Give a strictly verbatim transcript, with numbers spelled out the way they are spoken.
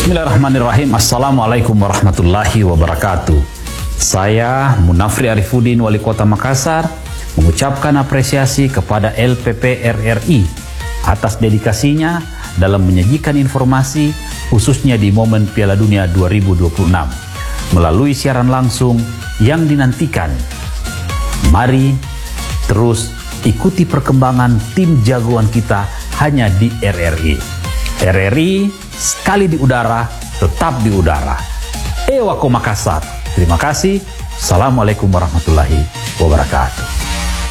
Bismillahirrahmanirrahim. Assalamualaikum warahmatullahi wabarakatuh. Saya Munafri Arifudin, Wali Kota Makassar, mengucapkan apresiasi kepada L P P R R I atas dedikasinya dalam menyajikan informasi khususnya di momen Piala Dunia dua ribu dua puluh enam melalui siaran langsung yang dinantikan. Mari terus ikuti perkembangan tim jagoan kita hanya di R R I. R R I sekali di udara, tetap di udara. Ewako Makassar. Terima kasih. Assalamualaikum warahmatullahi wabarakatuh.